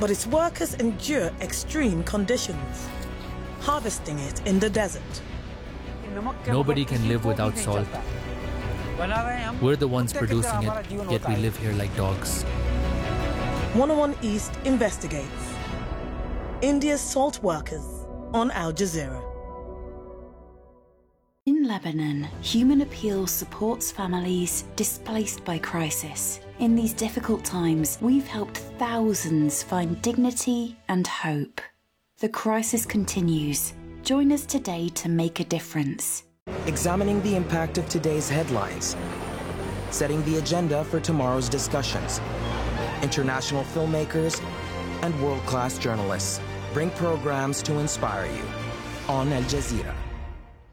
but its workers endure extreme conditions, harvesting it in the desert. Nobody can live without salt. We're the ones producing it, yet we live here like dogs. 101 East investigates. India's salt workers on Al Jazeera. In Lebanon, Human Appeal supports families displaced by crisis. In these difficult times, we've helped thousands find dignity and hope. The crisis continues. Join us today to make a difference. Examining the impact of today's headlines, setting the agenda for tomorrow's discussions. International filmmakers and world-class journalists bring programs to inspire you on Al Jazeera.